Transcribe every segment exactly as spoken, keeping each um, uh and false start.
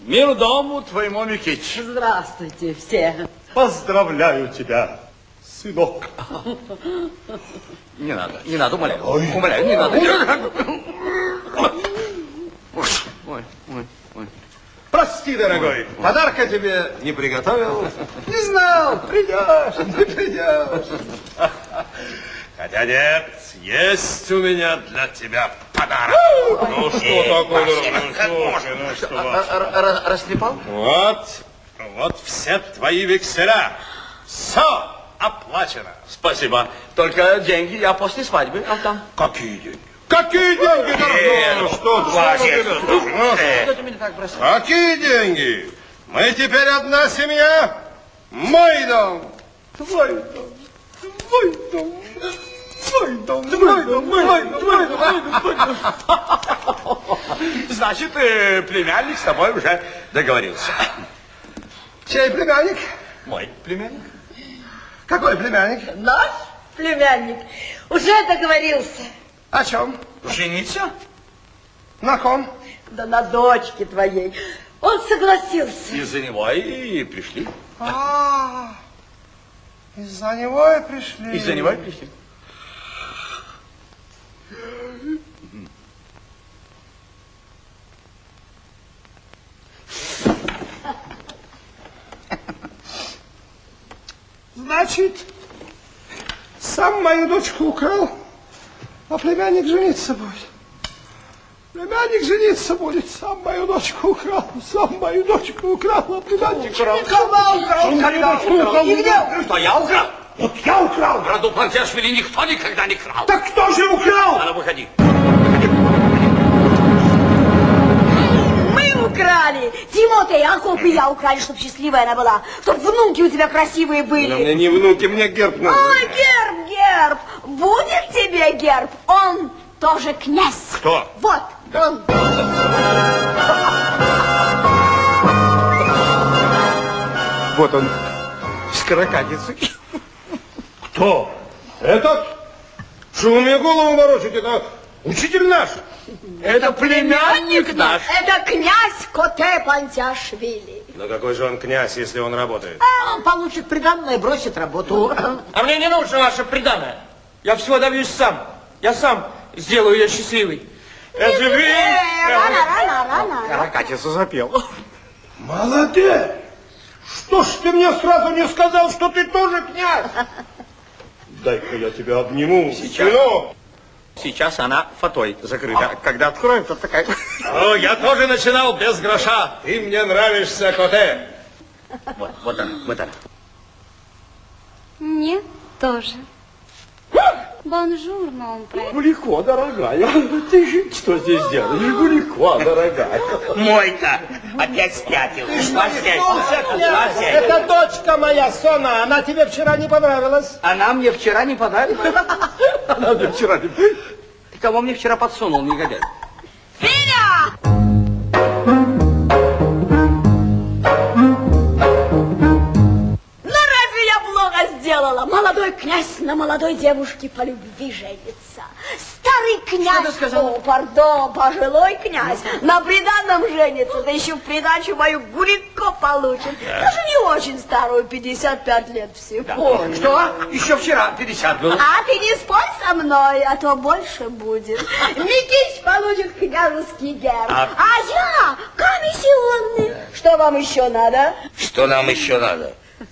Мир дому твоему, Микитич. Здравствуйте все. Поздравляю тебя, сынок. Не надо, не надо, умоляю. Ой. Умоляю, не надо. Ой, ой, ой. Прости, дорогой, ой. Подарка тебе не приготовил. Не знал, придешь, не придешь. Хотя нет, есть у меня для тебя подарок. Ну что такое, дорогой? Ну что? Растрепал? Вот, вот все твои векселя. Все оплачено. Спасибо. Только деньги я после свадьбы отдам. Какие деньги? Какие деньги, дорогой? Ну что ты? Какие деньги? Мы теперь одна семья. Мой дом. Твой дом. Твой дом. Твой дом. Твой дом. Твой дом. Твой дом. Твой дом. Значит, племянник с тобой уже договорился. Чей племянник? Мой племянник. Какой племянник? Наш племянник уже договорился. О чем? Жениться? На ком? Да на дочке твоей. Он согласился. Из-за него и пришли. А, из-за него и пришли. Из-за него и пришли. Значит, сам мою дочку украл, а племянник жениться будет. Племянник жениться будет, сам мою дочку украл, сам мою дочку украл, а племянник украл. Никогда украл, когда украл. И где украл? Что, я украл? Вот я украл. В роду Плантяшвили никто никогда не крал. Так кто же украл? А ну, выходи. Мы украли. Тимотей, Акоп и я украли, чтобы счастливая она была. Чтобы внуки у тебя красивые были. Но мне не внуки, мне герб надо. Ой, герб, герб. Будет тебе герб. Он тоже князь. Кто? Вот, он. Вот он, с каракатицей. Кто? Этот? Что вы мне голову морочите? Это учитель наш. Это племянник наш. Это князь Коте Пантяшвили. Но какой же он князь, если он работает? А он получит приданное и бросит работу. А мне не нужно ваше приданое. Я всего добьюсь сам. Я сам сделаю ее счастливой. Это же вы... Рано, рано, рано. Каракатица запел. Молодец! Что ж ты мне сразу не сказал, что ты тоже князь? Дай-ка я тебя обниму. Сейчас. Сынок. Сейчас она фатой закрыта. Когда откроем, то такая... О, я тоже начинал без гроша. Ты мне нравишься, Коте. Вот, вот она, вот она. Мне тоже. Бонжур, мон прэ. Гулико, дорогая, ты же что здесь делаешь? Гулико, дорогая. Мой-то опять спятил. Это дочка моя, Сона, она тебе вчера не понравилась. Она мне вчера не понравилась. Она мне вчера не... Ты кого мне вчера подсунул, негодяй? Филя! Сделала. Молодой князь на молодой девушке по любви женится. Старый князь, о, пардон, пожилой князь, на приданном женится, да еще в придачу мою Гулико получит. Да. Даже не очень старую, пятьдесят пять лет всего. Да. Что? Еще вчера пятьдесят было. А ты не спорь со мной, а то больше будет. Микич получит княжеский герб, а, а я комиссионный. Да. Что вам еще надо? Что нам еще надо?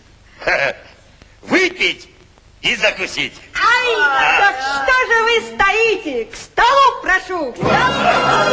Выпить и закусить. Ай, а, так что же вы стоите? К столу прошу.